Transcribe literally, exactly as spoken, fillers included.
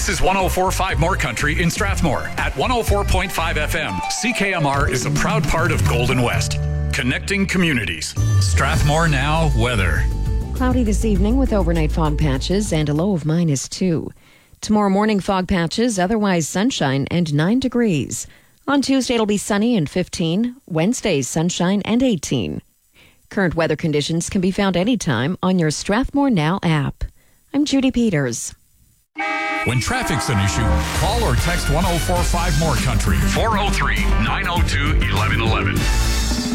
is one oh four point five More Country in Strathmore at one oh four point five F M. C K M R is a proud part of Golden West, connecting communities. Strathmore Now weather. Cloudy this evening with overnight fog patches and a low of minus two. Tomorrow morning fog patches, otherwise sunshine and nine degrees. On Tuesday it'll be sunny and fifteen. Wednesday sunshine and eighteen. Current weather conditions can be found anytime on your Strathmore Now app. I'm Judy Peters. When traffic's an issue, call or text one oh four point five More Country, four oh three, nine oh two, eleven eleven.